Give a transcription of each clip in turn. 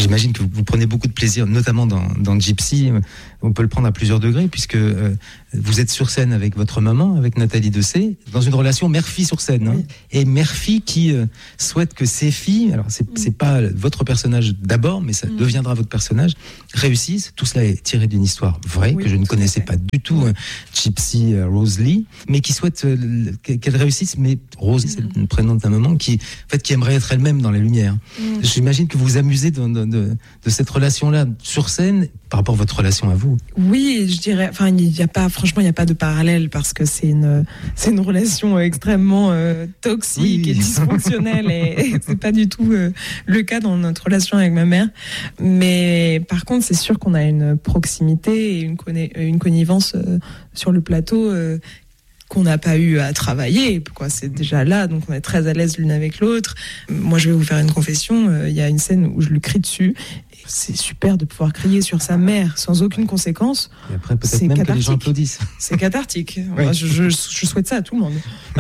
j'imagine que vous prenez beaucoup de plaisir, notamment dans Gypsy. On peut le prendre à plusieurs degrés, puisque vous êtes sur scène avec votre maman, avec Nathalie Dessay, dans une relation mère-fille sur scène. Oui. Hein, et mère-fille qui souhaite que ses filles, alors c'est pas votre personnage d'abord, mais ça deviendra votre personnage, réussissent. Tout cela est tiré d'une histoire vraie, que je ne connaissais pas du tout, Gypsy Rose Lee, mais qui souhaite qu'elle réussisse. Mais Rose, c'est le prénom de ta maman, qui aimerait être elle-même dans la lumière. J'imagine que vous vous amusez de cette relation-là sur scène par rapport à votre relation à vous. Oui, je dirais. Enfin, il n'y a pas de parallèle parce que c'est une relation extrêmement toxique et dysfonctionnelle et c'est pas du tout le cas dans notre relation avec ma mère. Mais par contre, c'est sûr qu'on a une proximité et une connivence sur le plateau. Qu'on n'a pas eu à travailler, quoi. C'est déjà là, donc on est très à l'aise l'une avec l'autre. Moi, je vais vous faire une confession. Il y a une scène où je lui crie dessus. Et c'est super de pouvoir crier sur sa mère sans aucune conséquence. Et après, peut-être même que les gens applaudissent. C'est cathartique. Oui. Moi, je souhaite ça à tout le monde.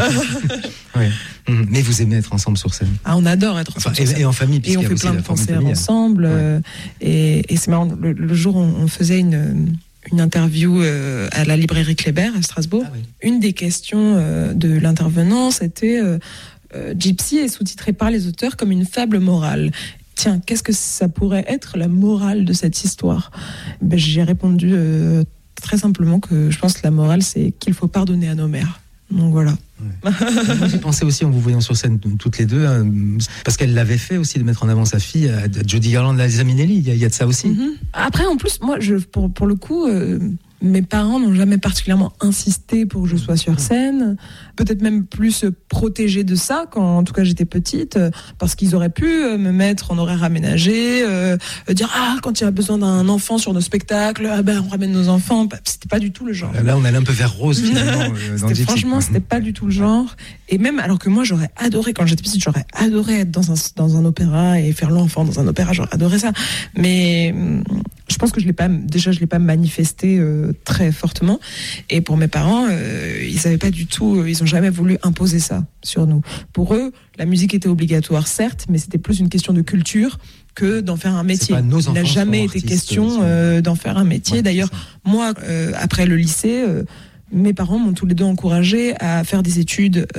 Oui. Mais vous aimez être ensemble sur scène. Ah, on adore être ensemble. Et en famille, et on fait plein de concerts ensemble. Ouais. Et c'est marrant. Le jour où on faisait une interview à la librairie Kléber à Strasbourg. Ah oui. Une des questions de l'intervenant, c'était Gypsy est sous-titré par les auteurs comme une fable morale. Tiens, qu'est-ce que ça pourrait être la morale de cette histoire ? J'ai répondu très simplement que je pense que la morale, c'est qu'il faut pardonner à nos mères. Donc voilà. Ouais. Moi, j'ai pensé aussi en vous voyant sur scène toutes les deux, parce qu'elle l'avait fait aussi de mettre en avant sa fille, Judy Garland, Liza Minnelli. Il y a de ça aussi. Après, en plus, moi, pour le coup, mes parents n'ont jamais particulièrement insisté pour que je sois sur scène. Peut-être même plus protégée de ça quand, en tout cas, j'étais petite, parce qu'ils auraient pu me mettre en horaire aménagé, dire quand il y a besoin d'un enfant sur nos spectacles, on ramène nos enfants. C'était pas du tout le genre. Là, on allait un peu vers Rose finalement. Franchement, c'était pas du tout le genre. Et même alors que moi, j'aurais adoré quand j'étais petite, j'aurais adoré être dans un opéra et faire l'enfant dans un opéra. J'aurais adoré ça. Mais je pense que je l'ai pas manifesté très fortement. Et pour mes parents, ils avaient pas du tout, ils ont jamais voulu imposer ça sur nous. Pour eux, la musique était obligatoire, certes, mais c'était plus une question de culture que d'en faire un métier. Il n'a jamais été question d'en faire un métier. Ouais, d'ailleurs, moi, après le lycée, mes parents m'ont tous les deux encouragé à faire des études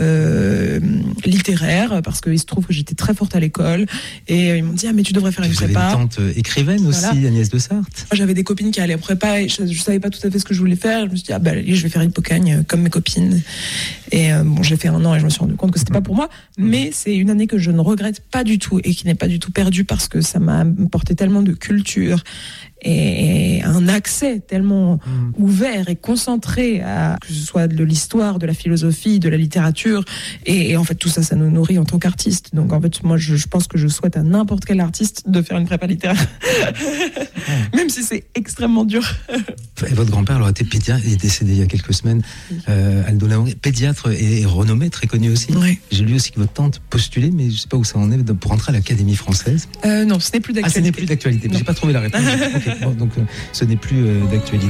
littéraires parce qu'il se trouve que j'étais très forte à l'école et ils m'ont dit mais tu devrais faire une prépa. Vous avez une tante écrivaine aussi, Agnès de Sarthe. Moi, j'avais des copines qui allaient en prépa et je savais pas tout à fait ce que je voulais faire. Je me suis dit allez, je vais faire Hippocagne comme mes copines. Et j'ai fait 1 an et je me suis rendu compte que c'était pas pour moi. Mais c'est une année que je ne regrette pas du tout et qui n'est pas du tout perdue parce que ça m'a apporté tellement de culture et un accès tellement ouvert et concentré à que ce soit de l'histoire, de la philosophie, de la littérature et en fait tout ça nous nourrit en tant qu'artiste. Donc en fait moi je pense que je souhaite à n'importe quel artiste de faire une prépa littéraire même si c'est extrêmement dur. Et votre grand-père alors était pédiatre, il est décédé il y a quelques semaines, Aldo Lamouré, pédiatre et renommé, très connu aussi. Oui. J'ai lu aussi que votre tante postulait, mais je sais pas où ça en est, pour entrer à l'Académie française. Non, ce n'est plus d'actualité. Ce n'est plus d'actualité, mais j'ai pas trouvé la réponse. Okay. Bon, donc ce n'est plus d'actualité.